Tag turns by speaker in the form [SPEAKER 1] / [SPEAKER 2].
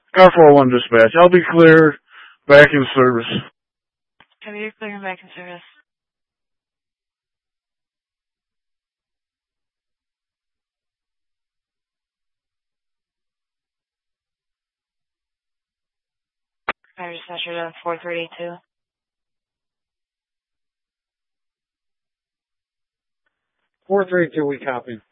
[SPEAKER 1] Car 401 dispatch. I'll be clear. Back in service.
[SPEAKER 2] Have you clear and back in service? I just measured on 432.
[SPEAKER 3] 432, we copy.